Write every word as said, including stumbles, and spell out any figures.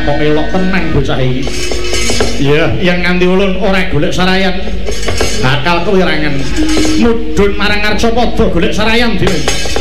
kok elok tenang bocah iki. Iya, yang nganti ulun ora golek sarayan. Bakal kewirangan mudhun marang Arcapada golek sarayan dhewe.